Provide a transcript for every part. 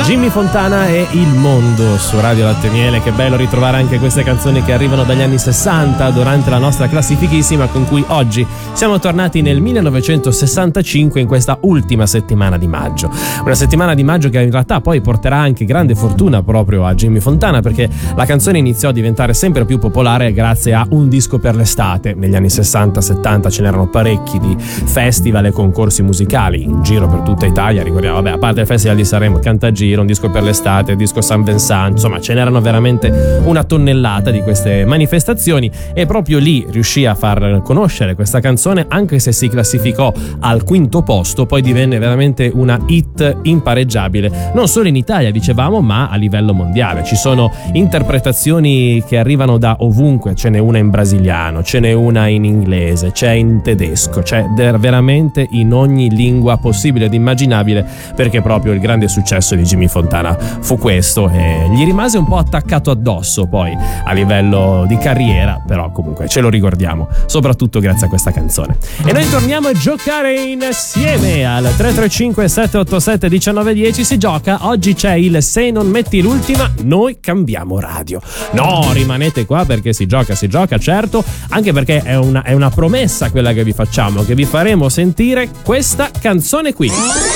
Jimmy Fontana e Il Mondo su Radio Latte Miele. Che bello ritrovare anche queste canzoni che arrivano dagli anni 60 durante la nostra classifichissima, con cui oggi siamo tornati nel 1965 in questa ultima settimana di maggio. Una settimana di maggio che in realtà poi porterà anche grande fortuna proprio a Jimmy Fontana, perché la canzone iniziò a diventare sempre più popolare grazie a Un disco per l'estate. Negli anni 60-70 ce n'erano parecchi di festival e concorsi musicali in giro per tutta Italia. Ricordiamo, vabbè, a parte il Festival di Sanremo, Cantagiro, Un disco per l'estate, il disco San Vincent, insomma ce n'erano veramente una tonnellata di queste manifestazioni, e proprio lì riuscì a far conoscere questa canzone, anche se si classificò al quinto posto, poi divenne veramente una hit impareggiabile, non solo in Italia dicevamo, ma a livello mondiale. Ci sono interpretazioni che arrivano da ovunque, ce n'è una in brasiliano, ce n'è una in inglese, c'è in tedesco, c'è veramente in ogni lingua possibile ed immaginabile, perché proprio il grande successo di Jimmy Fontana fu questo, e gli rimase un po' attaccato addosso poi a livello di carriera, però comunque ce lo ricordiamo soprattutto grazie a questa canzone. E noi torniamo a giocare insieme al 335 787 1910. Si gioca, oggi c'è il Se non metti l'ultima noi cambiamo radio. No, rimanete qua perché si gioca certo, anche perché è una promessa quella che vi facciamo, che vi faremo sentire questa canzone qui.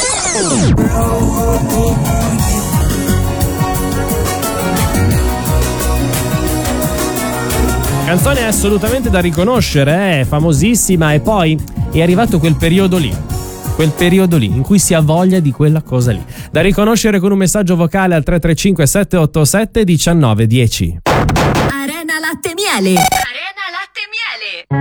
Canzone assolutamente da riconoscere, è famosissima, e poi è arrivato quel periodo lì in cui si ha voglia di quella cosa lì, da riconoscere con un messaggio vocale al 335 787 1910. Arena Latte Miele. Arena Latte Miele.